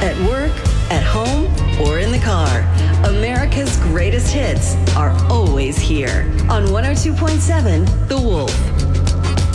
at work, at home, or in the car. America's greatest hits are always here on 102.7 The Wolf.